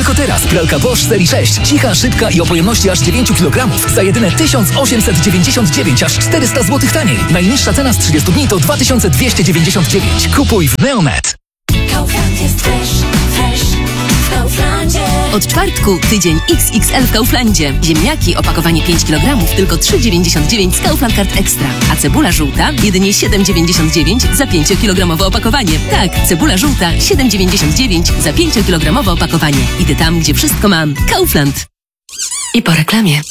Tylko teraz pralka Bosch serii 6. Cicha, szybka i o pojemności aż 9 kg za jedyne 1899, aż 400 zł taniej. Najniższa cena z 30 dni to 2299. Kupuj w Neomet. Kaufland jest fresh w Kauflandzie. Od czwartku tydzień XXL w Kauflandzie. Ziemniaki opakowanie 5 kg tylko 3,99 z Kaufland Card Extra. A cebula żółta jedynie 7,99 za 5-kilogramowe opakowanie. Tak, cebula żółta 7,99 za 5-kilogramowe opakowanie. Idę tam, gdzie wszystko mam. Kaufland. I po reklamie.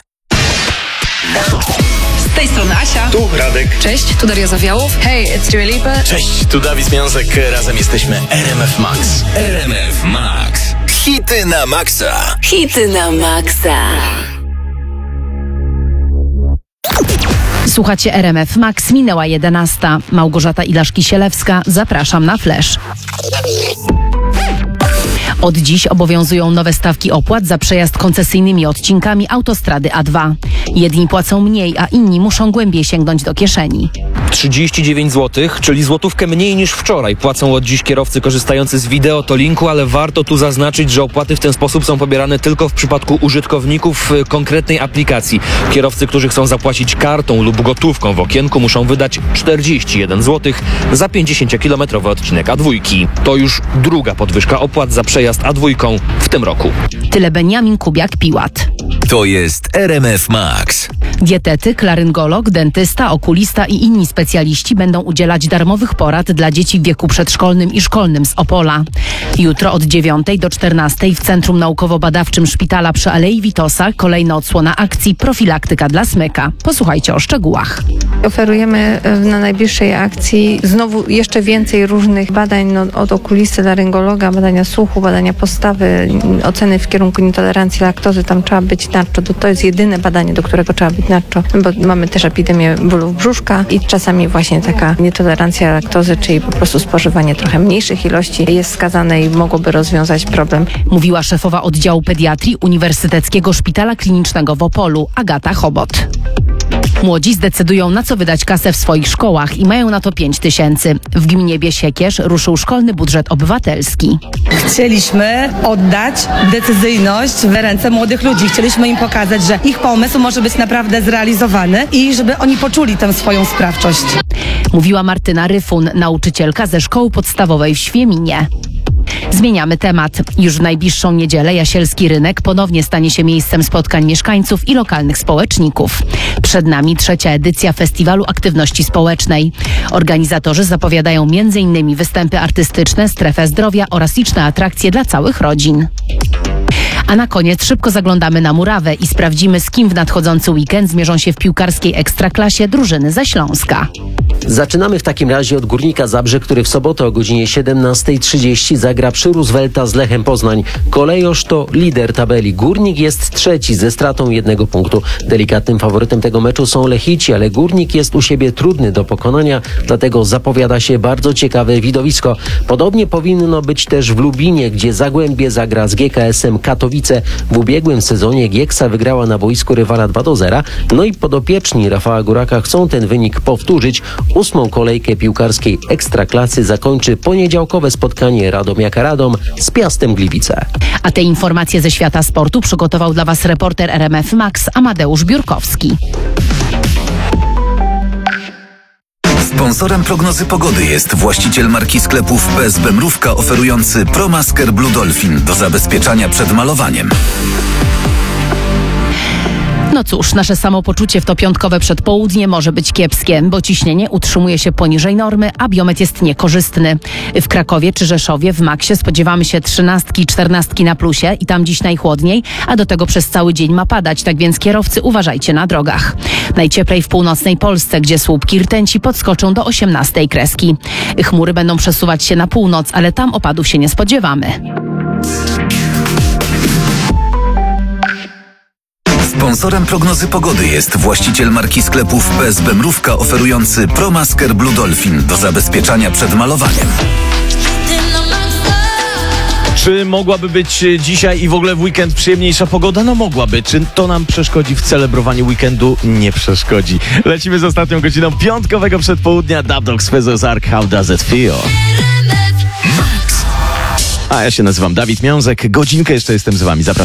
Z tej strony Asia. Tu Radek. Cześć, tu Daria Zawiałów. Hey, it's Dua Lipa. Cześć, tu Dawid Związek. Razem jesteśmy RMF Max. RMF Max. Hity na maksa. Hity na maksa. Słuchacie RMF Max, minęła 11. Małgorzata Ilaszki-Sielewska, zapraszam na Flash. Od dziś obowiązują nowe stawki opłat za przejazd koncesyjnymi odcinkami autostrady A2. Jedni płacą mniej, a inni muszą głębiej sięgnąć do kieszeni. 39 zł, czyli złotówkę mniej niż wczoraj płacą od dziś kierowcy korzystający z wideotolinku, ale warto tu zaznaczyć, że opłaty w ten sposób są pobierane tylko w przypadku użytkowników konkretnej aplikacji. Kierowcy, którzy chcą zapłacić kartą lub gotówką w okienku, muszą wydać 41 zł za 50-kilometrowy odcinek A2. To już druga podwyżka opłat za przejazd A2 w tym roku. Tyle Beniamin Kubiak-Piłat. To jest RMF Max. Dietetyk, laryngolog, dentysta, okulista i inni specjaliści będą udzielać darmowych porad dla dzieci w wieku przedszkolnym i szkolnym z Opola. Jutro od 9 do 14 w Centrum Naukowo-Badawczym Szpitala przy Alei Witosa kolejna odsłona akcji Profilaktyka dla smyka. Posłuchajcie o szczegółach. Oferujemy na najbliższej akcji znowu jeszcze więcej różnych badań, od okulisty, laryngologa, badania słuchu, badania postawy, oceny w kierunku nietolerancji laktozy. Tam trzeba być nacho. To jest jedyne badanie, do którego trzeba być nacho, bo mamy też epidemię bólów brzuszka i czasami właśnie taka nietolerancja laktozy, czyli po prostu spożywanie trochę mniejszych ilości jest wskazane i mogłoby rozwiązać problem. Mówiła szefowa oddziału pediatrii Uniwersyteckiego Szpitala Klinicznego w Opolu, Agata Chobot. Młodzi zdecydują, na co wydać kasę w swoich szkołach i mają na to 5 000. W gminie Biesiekierz ruszył szkolny budżet obywatelski. Chcieliśmy oddać decyzyjność w ręce młodych ludzi. Chcieliśmy im pokazać, że ich pomysł może być naprawdę zrealizowany i żeby oni poczuli tę swoją sprawczość. Mówiła Martyna Ryfun, nauczycielka ze szkoły podstawowej w Świeminie. Zmieniamy temat. Już w najbliższą niedzielę Jasielski Rynek ponownie stanie się miejscem spotkań mieszkańców i lokalnych społeczników. Przed nami 3. edycja Festiwalu Aktywności Społecznej. Organizatorzy zapowiadają m.in. występy artystyczne, strefę zdrowia oraz liczne atrakcje dla całych rodzin. A na koniec szybko zaglądamy na murawę i sprawdzimy, z kim w nadchodzący weekend zmierzą się w piłkarskiej ekstraklasie drużyny ze Śląska. Zaczynamy w takim razie od Górnika Zabrze, który w sobotę o godzinie 17:30 zagra przy Roosevelta z Lechem Poznań. Kolejosz to lider tabeli. Górnik jest trzeci ze stratą 1 punktu. Delikatnym faworytem tego meczu są Lechici, ale Górnik jest u siebie trudny do pokonania, dlatego zapowiada się bardzo ciekawe widowisko. Podobnie powinno być też w Lubinie, gdzie Zagłębie zagra z GKS-em Katowice. W ubiegłym sezonie Gieksa wygrała na boisku rywala 2-0. No i podopieczni Rafała Góraka chcą ten wynik powtórzyć. 8. kolejkę piłkarskiej Ekstraklasy zakończy poniedziałkowe spotkanie Radomiaka Radom z Piastem Gliwice. A te informacje ze świata sportu przygotował dla Was reporter RMF Max Amadeusz Biurkowski. Sponsorem prognozy pogody jest właściciel marki sklepów PSB Mrówka oferujący ProMasker Blue Dolphin do zabezpieczania przed malowaniem. No cóż, nasze samopoczucie w to piątkowe przedpołudnie może być kiepskie, bo ciśnienie utrzymuje się poniżej normy, a biometr jest niekorzystny. W Krakowie czy Rzeszowie w maksie spodziewamy się 13, 14 na plusie i tam dziś najchłodniej, a do tego przez cały dzień ma padać, tak więc kierowcy uważajcie na drogach. Najcieplej w północnej Polsce, gdzie słupki rtęci podskoczą do 18 kreski. Chmury będą przesuwać się na północ, ale tam opadów się nie spodziewamy. Sponsorem prognozy pogody jest właściciel marki sklepów PSB Mrówka oferujący ProMasker Blue Dolphin do zabezpieczania przed malowaniem. Czy mogłaby być dzisiaj i w ogóle w weekend przyjemniejsza pogoda? No mogłaby. Czy to nam przeszkodzi w celebrowaniu weekendu? Nie przeszkodzi. Lecimy z ostatnią godziną piątkowego przedpołudnia. Dub Dogs Fezos Ark, How Does It Feel? A ja się nazywam Dawid Miążek. Godzinkę jeszcze jestem z wami. Zapraszam.